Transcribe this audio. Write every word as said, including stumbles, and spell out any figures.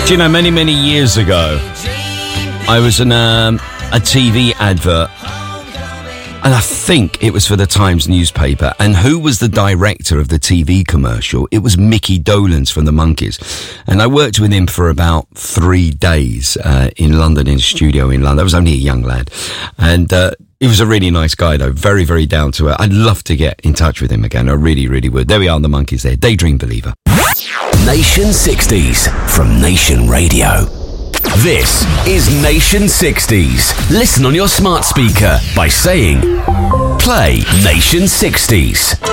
Do you know, many, many years ago, I was in um, a T V advert, and I think it was for the Times newspaper. And who was the director of the T V commercial? It was Mickey Dolenz from the Monkees. And I worked with him for about three days uh, in London, in a studio in London. I was only a young lad. And uh, he was a really nice guy, though. Very, very down to earth. I'd love to get in touch with him again. I really, really would. There we are, the Monkees there. Daydream Believer. Nation sixties from Nation Radio. This is Nation sixties. Listen on your smart speaker by saying, play Nation sixties.